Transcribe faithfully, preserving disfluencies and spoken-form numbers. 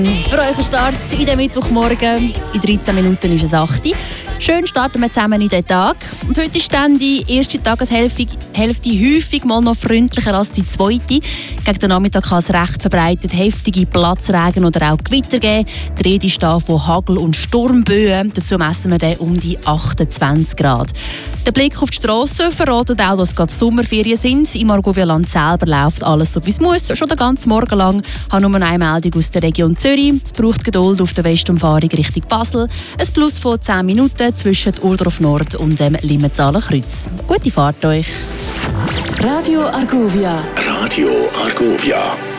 Für euch ein Start in den Mittwochmorgen. In dreizehn Minuten ist es acht Uhr. Schön starten wir zusammen in den Tag. Und heute ist dann die erste Tageshälfte Hälfte häufig mal noch freundlicher als die zweite. Gegen den Nachmittag kann es recht verbreitet heftige Platzregen oder auch Gewitter geben. Die Rede ist da von Hagel- und Sturmböen. Dazu messen wir dann um die achtundzwanzig Grad. Der Blick auf die Strasse verratet auch, dass es gerade Sommerferien sind. Im Argovia-Land selber läuft alles so, wie es muss. Schon den ganzen Morgen lang habe nur eine Meldung aus der Region Zürich. Es braucht Geduld auf der Westumfahrung Richtung Basel. Ein Plus von zehn Minuten zwischen Urdorf Nord und dem Limmenzahlenkreuz. Gute Fahrt euch! Radio Argovia. Radio Argovia.